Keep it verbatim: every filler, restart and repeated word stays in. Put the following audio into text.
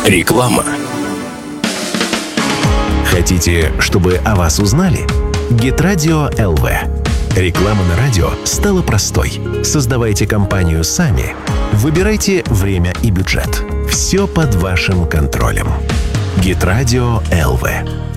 Реклама. Хотите, чтобы о вас узнали? Геtradio точка эл ви. Реклама на радио стала простой. Создавайте компанию сами. Выбирайте время и бюджет. Все под вашим контролем. Геtradio точка эл ви.